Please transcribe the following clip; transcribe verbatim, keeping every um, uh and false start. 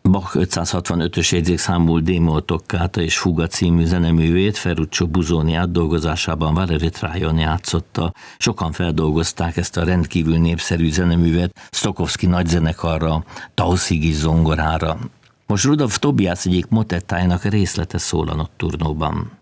Bach ötszázhatvanötös jegyzékszámú D-moll toccata és fuga című zeneművét Ferruccio Busoni átdolgozásában Valery Trajan játszotta. Sokan feldolgozták ezt a rendkívül népszerű zeneművet Stokowski nagyzenekarra, Tauszigis zongorára. Most Rudolf Tobias egyik motettájának részlete szól a Notturnóban.